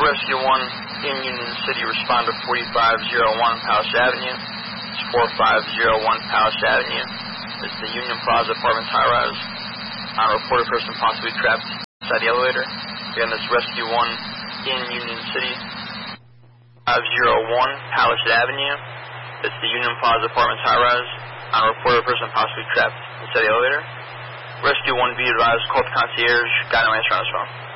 Rescue 1 in Union City, respond to 4501 Palace Avenue. It's 4501 Palace Avenue. It's the Union Plaza Apartments high-rise. Reported person possibly trapped inside the elevator. Again, this Rescue 1 in Union City. 501 Palace Avenue. It's the Union Plaza Apartments high-rise. Reported person possibly trapped inside the elevator. Rescue 1 be advised, call the concierge. Got no answer on his phone.